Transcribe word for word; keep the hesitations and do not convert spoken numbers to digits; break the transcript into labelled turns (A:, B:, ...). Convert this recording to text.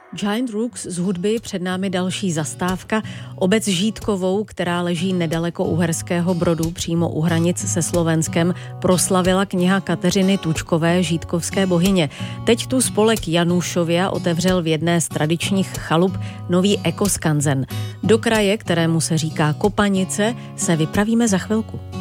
A: Giant Rooks z hudby, před námi další zastávka. Obec Žítkovou, která leží nedaleko Uherského Brodu, přímo u hranic se Slovenskem, proslavila kniha Kateřiny Tučkové, žítkovské bohyně. Teď tu spolek Janúšovia otevřel v jedné z tradičních chalup nový ekoskanzen. Do kraje, kterému se říká Kopanice, se vypravíme za chvilku.